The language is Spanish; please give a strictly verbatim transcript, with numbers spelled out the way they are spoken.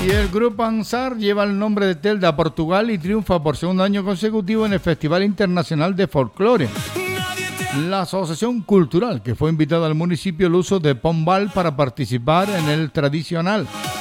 Y el grupo Ansar lleva el nombre de Telde a Portugal y triunfa por segundo año consecutivo en el Festival Internacional de Folclore. La Asociación Cultural, que fue invitada al municipio Luso de Pombal para participar en el tradicional